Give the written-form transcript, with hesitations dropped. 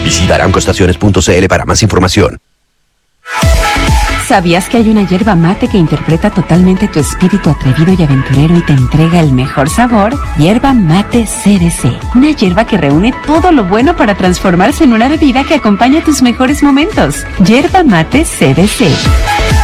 Visita aramcoestaciones.cl para más información. ¿Sabías que hay una yerba mate que interpreta totalmente tu espíritu atrevido y aventurero y te entrega el mejor sabor? Yerba Mate CDC. Una yerba que reúne todo lo bueno para transformarse en una bebida que acompaña tus mejores momentos. Yerba Mate CDC.